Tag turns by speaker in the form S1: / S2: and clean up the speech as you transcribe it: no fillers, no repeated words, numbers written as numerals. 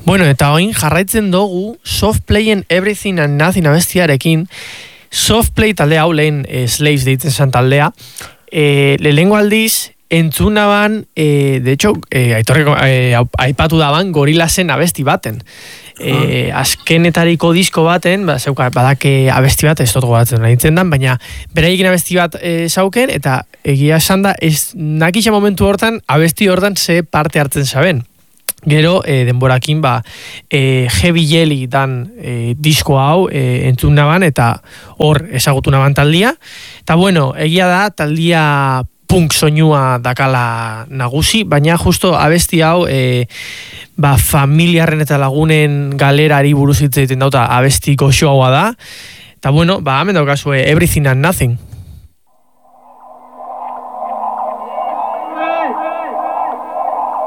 S1: Bueno, eta oin jarraitzen dugu Soft Play and Everything and Nothing abestiarekin. Soft Play talde hau lehen Slaves deitzen zan taldea. Lehengo aldiz, entzunaban, de hecho, aitorreko aipatu daban Gorillasen abesti baten. Azkenetariko disko baten, badake abesti bat, ez dut gogatzen nahitzen dan, baina beraikin abesti bat zauken, eta egia esan da, ez nakitxa momentu hortan, abesti hortan ze parte hartzen zaben. Gero, denborakin, Heavy Jelly dan disko hau entzun naban, eta hor ezagutu naban taldia. Eta bueno, egia da, taldia punk soinua dakala nagusi, baina justo abesti hau familiarren eta lagunen galerari buruz hitz egiten dauta abesti goxoagoa da. Eta bueno, hemen daukazue Everything and Nothing.